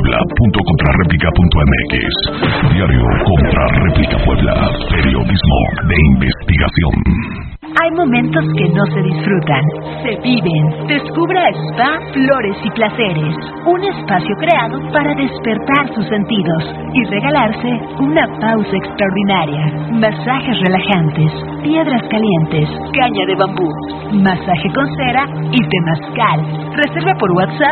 www.contrarreplica.mx. Diario Contrarréplica Puebla. Periodismo de investigación. Hay momentos que no se disfrutan, se viven. Descubra Spa Flores y Placeres, un espacio creado para despertar sus sentidos y regalarse una pausa extraordinaria. Masajes relajantes, piedras calientes, caña de bambú, masaje con cera y temazcal. Reserva por WhatsApp